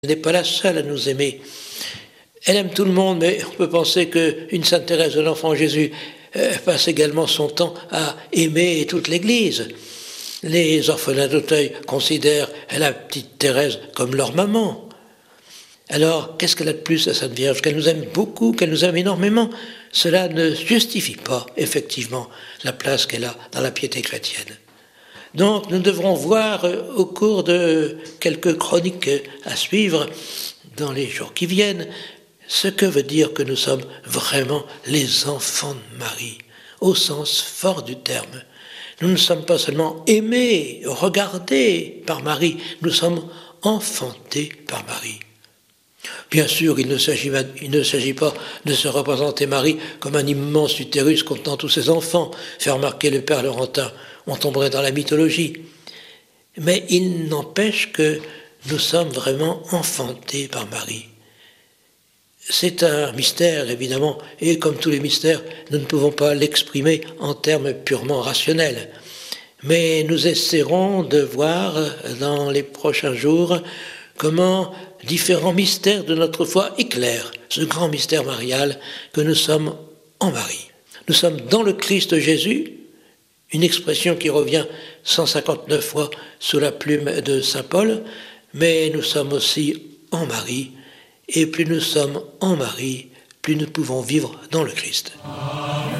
Elle n'est pas la seule à nous aimer. Elle aime tout le monde, mais on peut penser qu'une Sainte Thérèse de l'Enfant Jésus passe également son temps à aimer toute l'Église. Les orphelins d'Auteuil considèrent la petite Thérèse comme leur maman. Alors, qu'est-ce qu'elle a de plus, la Sainte Vierge? Qu'elle nous aime beaucoup, qu'elle nous aime énormément. Cela ne justifie pas, effectivement, la place qu'elle a dans la piété chrétienne. Donc, nous devrons voir au cours de quelques chroniques à suivre, dans les jours qui viennent, ce que veut dire que nous sommes vraiment les enfants de Marie, au sens fort du terme. Nous ne sommes pas seulement aimés, regardés par Marie, nous sommes enfantés par Marie. Bien sûr, il ne s'agit pas de se représenter Marie comme un immense utérus contenant tous ses enfants, fait remarquer le père Laurentin. On tomberait dans la mythologie. Mais il n'empêche que nous sommes vraiment enfantés par Marie. C'est un mystère, évidemment, et comme tous les mystères, nous ne pouvons pas l'exprimer en termes purement rationnels. Mais nous essaierons de voir dans les prochains jours comment différents mystères de notre foi éclairent ce grand mystère marial que nous sommes en Marie. Nous sommes dans le Christ Jésus, une expression qui revient 159 fois sous la plume de saint Paul, mais nous sommes aussi en Marie, et plus nous sommes en Marie, plus nous pouvons vivre dans le Christ.